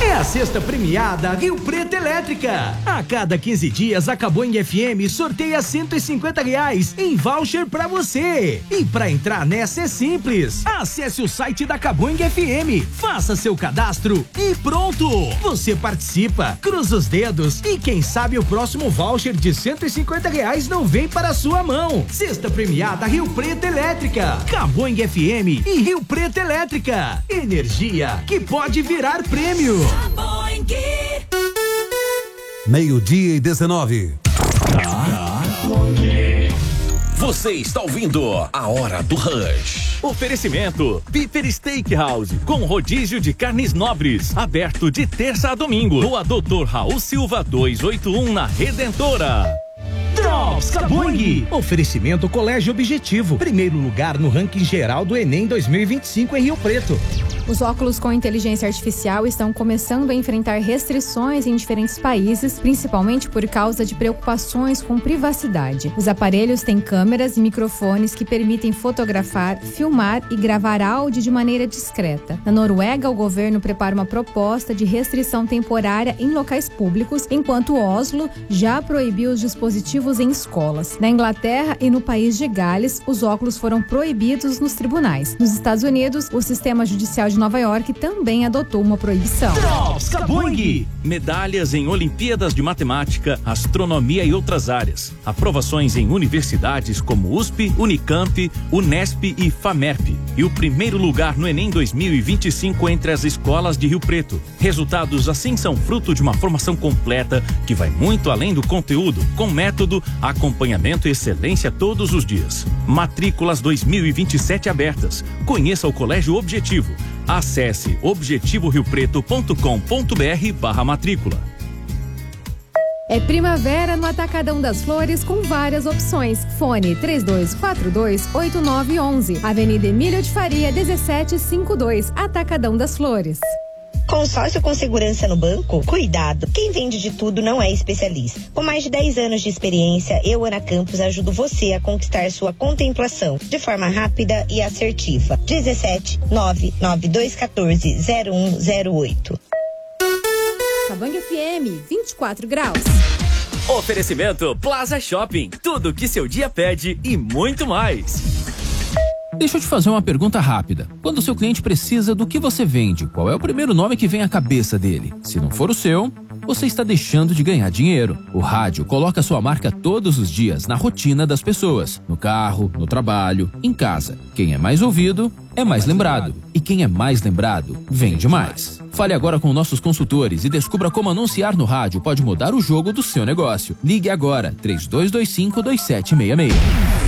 É a sexta premiada Rio Preto Elétrica. A cada 15 dias, a Caboing FM sorteia R$150 em voucher pra você. E pra entrar nessa é simples. Acesse o site da Caboing FM, faça seu cadastro e pronto. Você participa, cruza os dedos e quem sabe o próximo voucher de R$150 não vem para a sua mão. Sexta premiada Rio Preto Elétrica. Caboing FM e Rio Preto Elétrica. Energia que pode virar prêmio. 12:19. Você está ouvindo a Hora do Rush. Oferecimento Piper Steakhouse, com rodízio de carnes nobres, aberto de terça a domingo, no Dr. Raul Silva 281 na Redentora. Drops Caboing. Oferecimento Colégio Objetivo, primeiro lugar no ranking geral do Enem 2025 em Rio Preto. Os óculos com inteligência artificial estão começando a enfrentar restrições em diferentes países, principalmente por causa de preocupações com privacidade. Os aparelhos têm câmeras e microfones que permitem fotografar, filmar e gravar áudio de maneira discreta. Na Noruega, o governo prepara uma proposta de restrição temporária em locais públicos, enquanto Oslo já proibiu os dispositivos em escolas. Na Inglaterra e no país de Gales, os óculos foram proibidos nos tribunais. Nos Estados Unidos, o sistema judicial de Nova York também adotou uma proibição. Drops Caboing. Medalhas em Olimpíadas de Matemática, Astronomia e outras áreas. Aprovações em universidades como USP, Unicamp, Unesp e FAMERP. E o primeiro lugar no Enem 2025 entre as escolas de Rio Preto. Resultados assim são fruto de uma formação completa que vai muito além do conteúdo, com método, acompanhamento e excelência todos os dias. Matrículas 2027 abertas. Conheça o Colégio Objetivo. Acesse objetivoriopreto.com.br/matrícula. É primavera no Atacadão das Flores com várias opções. Fone 3242-8911. Avenida Emílio de Faria 1752. Atacadão das Flores. Consórcio com segurança no banco? Cuidado! Quem vende de tudo não é especialista. Com mais de 10 anos de experiência, eu, Ana Campos, ajudo você a conquistar sua contemplação de forma rápida e assertiva. 17-99214-0108. Caboing FM, 24 graus. Oferecimento Plaza Shopping. Tudo que seu dia pede e muito mais. Deixa eu te fazer uma pergunta rápida. Quando o seu cliente precisa do que você vende, qual é o primeiro nome que vem à cabeça dele? Se não for o seu, você está deixando de ganhar dinheiro. O rádio coloca sua marca todos os dias na rotina das pessoas. No carro, no trabalho, em casa. Quem é mais ouvido, é mais lembrado. E quem é mais lembrado, vende mais. Fale agora com nossos consultores e descubra como anunciar no rádio pode mudar o jogo do seu negócio. Ligue agora, 3225-2766.